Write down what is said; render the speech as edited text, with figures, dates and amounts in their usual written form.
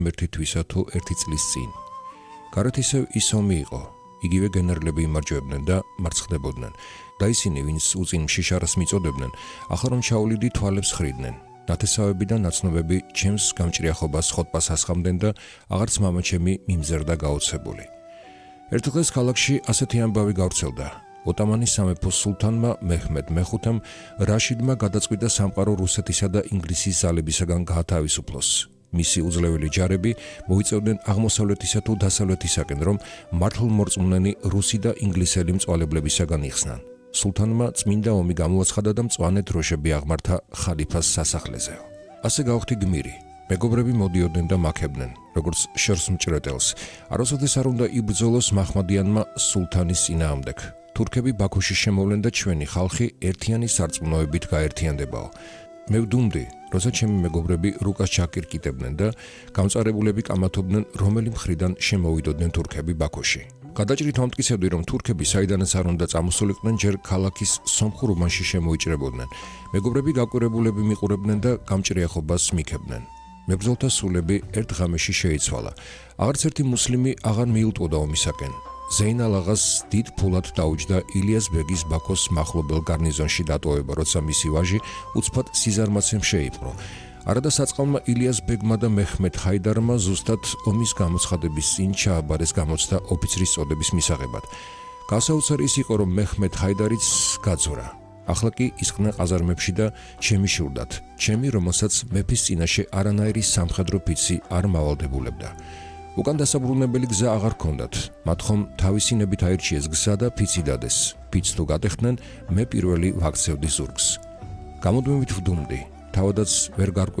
მერთითვისა თუ 1 წლის წინ. გარეთ ისევ ის ომი იყო. იგივე გენერლები იმარჯვებდნენ და მარცხდებოდნენ და ისინი, ვინც უწინ შიშარას მიწოდებდნენ, ახლა რომ ჩაულიდი თვალებს ხრიდნენ. ნათესავები და ნაცნობები ჩემს გამჭრიახობას ხოტბას ასხამდნენ და აღარც მამაჩემი მიმზერდა გაოცებული. ერთ დღეს ქალაქში ასეთი ამბავი გავრცელდა. ოტამანის სამეფოს სულთანმა მეჰმედ მეხუთემ რაშიდმა გადაწყვიტა სამყარო რუსეთისა და ინგლისის ძალებისაგან გაათავისუფლოს. მისი უძლეველი ჯარები მოიწევდნენ აღმოსავლეთისა თუ დასავლეთისაკენ, რომ მართლმორწმუნენი რუსი და ინგლისელი მწვალებლებისაგან იხსნან. სულთანმა წმინდა ომი გამოაცხადა და მწვანე დროშები აღმართა ხალიფას სასახლეზე. ასე გაუხდი გმირი. მეგობრები მოდიოდნენ და მაქებდნენ, როგორც შორს მჭრეტელს. არასოდეს არ უნდა იბრძოლოს მაჰმადიანმა სულთანის წინააღმდეგ. თურქები ბაქოში შემოვლენ და ჩვენი ხალხი ერთიანი სარწმუნოებით გაერთიანდებაო. მე ვდუმდი, როცა ჩემი მეგობრები რუკას ჩაკირკიტებდნენ და გამწარებულები კამათობდნენ, რომელი მხრიდან შემოვიდოდნენ თურქები ბაქოში. გადაჭრით მომტკიცებდი, რომ თურქები საიდანაც არ უნდა წამოსულიყვნენ, ჯერ ქალაქის სომხურ უბანში შემოიჭრებოდნენ. მეგობრები გაკვირებულები მიყურებდნენ და გამჭრიახობას მიქებდნენ. მებრძოლთა სულები ერთ ღამეში შეიცვალა. აღარც ერთი მუსლიმი აღარ მიუტყოდა ომისაკენ. ზეინალ აღას დიდ ფულად დაუჯდა ილიას ბეგის ბაქოს მახლობელ გარნიზონში დატოვება, როცა მისი ვაჟი უცბად სიზარმაცემ შეიპყრო. არადა საწყალმა ილიას ბეგმა და მეჰმედ ჰაიდარმა ზუსტად ომის გამოცხადების წინ ჩააბარეს გამოცდა ოფიცრის წოდების მისაღებად. გასაოცარი ის იყო, რომ მეჰმედ ჰაიდარიც გაძვრა. ახლა კი ისყნა ყაზარმებში და ჩემი შურდათ, ჩემი, რომელსაც მეფის წინაშე არანაირი სამხედრო ფიცი არ მავალდებულებდა. უკან დასაბრუნებელი გზა აღარ ჰქონდათ. მათ ხომ თავისინებით აირჩიეს გზა და ფიცი დადეს. ფიცს თუ გადეხდნენ, მე პირველი ვაქცევდი ზურგს. გამოდმებით ვდუმდი. თავადაც ვერ